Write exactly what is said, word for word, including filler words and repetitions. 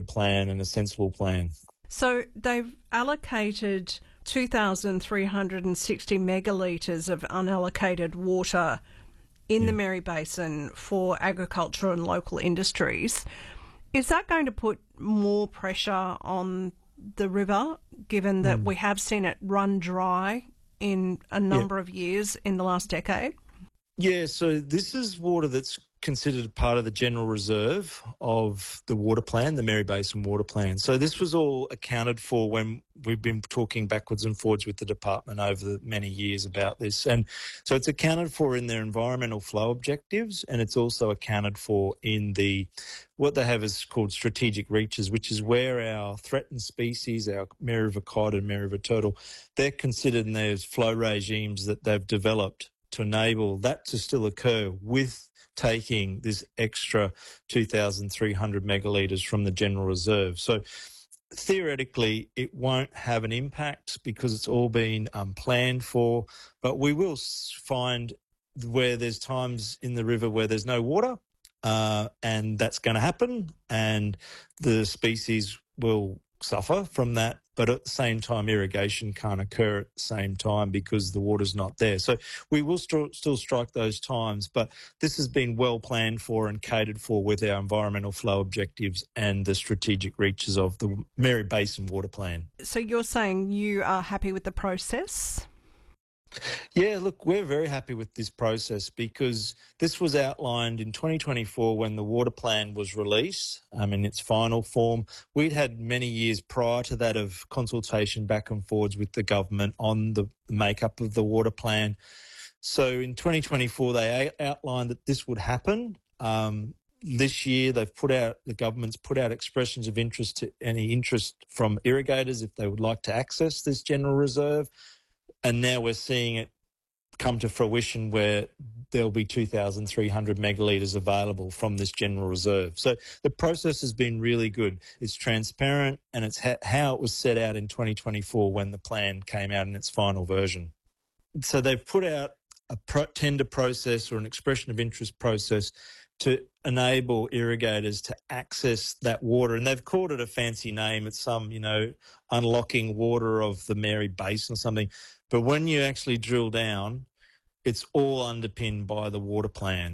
plan and a sensible plan. So they've allocated two thousand three hundred sixty megalitres of unallocated water in yeah. the Mary Basin for agriculture and local industries. Is that going to put more pressure on the river, given that mm. we have seen it run dry in a number yeah. of years in the last decade? Yeah, so this is water that's considered part of the general reserve of the water plan, the Mary Basin Water Plan. So this was all accounted for when we've been talking backwards and forwards with the department over the many years about this. And so it's accounted for in their environmental flow objectives, and it's also accounted for in the what they have is called strategic reaches, which is where our threatened species, our Mary River cod and Mary River turtle, they're considered in those flow regimes that they've developed to enable that to still occur with taking this extra two thousand three hundred megalitres from the general reserve. So theoretically, it won't have an impact because it's all been um, planned for, but we will find where there's times in the river where there's no water, uh, and that's going to happen, and the species will suffer from that. But at the same time, irrigation can't occur at the same time because the water's not there. So we will st- still strike those times, but this has been well planned for and catered for with our environmental flow objectives and the strategic reaches of the Mary Basin Water Plan. So you're saying you are happy with the process? Yeah, look, we're very happy with this process because this was outlined in twenty twenty-four when the water plan was released um, in its final form. We'd had many years prior to that of consultation back and forwards with the government on the makeup of the water plan. So in twenty twenty-four, they outlined that this would happen. Um, this year, they've put out, the government's put out expressions of interest to any interest from irrigators if they would like to access this general reserve. And now we're seeing it come to fruition where there'll be two thousand three hundred megalitres available from this general reserve. So the process has been really good. It's transparent, and it's ha- how it was set out in twenty twenty-four when the plan came out in its final version. So they've put out a pro- tender process or an expression of interest process to enable irrigators to access that water. And they've called it a fancy name. It's some, you know, unlocking water of the Mary Basin or something. But when you actually drill down, it's all underpinned by the water plan.